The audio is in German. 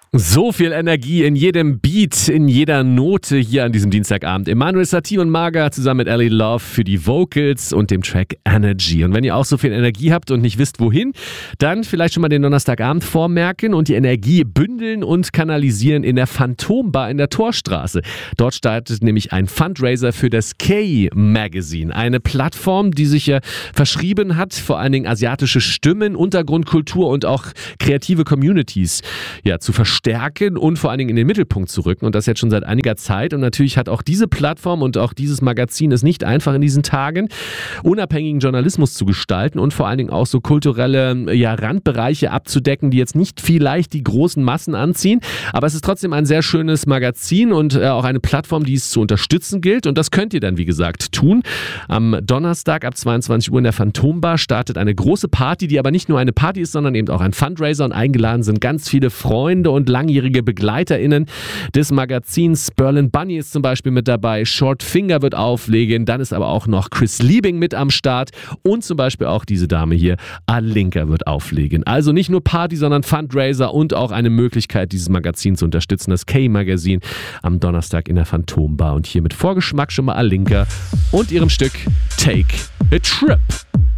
So viel Energie in jedem Beat, in jeder Note hier an diesem Dienstagabend. Emanuel Satie und Marga zusammen mit Ellie Love für die Vocals und dem Track Energy. Und wenn ihr auch so viel Energie habt und nicht wisst, wohin, dann vielleicht schon mal den Donnerstagabend vormerken und die Energie bündeln und kanalisieren in der Phantombar in der Torstraße. Dort startet nämlich ein Fundraiser für das K-Magazine. Eine Plattform, die sich ja verschrieben hat, vor allen Dingen asiatische Stimmen, Untergrundkultur und auch kreative Communities zu verstärken und vor allen Dingen in den Mittelpunkt zu rücken und das jetzt schon seit einiger Zeit. Und natürlich hat auch diese Plattform und auch dieses Magazin es nicht einfach in diesen Tagen, unabhängigen Journalismus zu gestalten und vor allen Dingen auch so kulturelle Randbereiche abzudecken, die jetzt nicht vielleicht die großen Massen anziehen. Aber es ist trotzdem ein sehr schönes Magazin und auch eine Plattform, die es zu unterstützen gilt. Und das könnt ihr dann, wie gesagt, tun. Am Donnerstag ab 22 Uhr in der Phantombar startet eine große Party, die aber nicht nur eine Party ist, sondern eben auch ein Fundraiser, und eingeladen sind ganz viele Freunde und langjährige BegleiterInnen des Magazins. Berlin Bunny ist zum Beispiel mit dabei, Short Finger wird auflegen, dann ist aber auch noch Chris Liebing mit am Start und zum Beispiel auch diese Dame hier, Alinka, wird auflegen. Also nicht nur Party, sondern Fundraiser und auch eine Möglichkeit, dieses Magazin zu unterstützen, das K-Magazin am Donnerstag in der Phantombar. Und hier mit Vorgeschmack schon mal Alinka und ihrem Stück Take a Trip.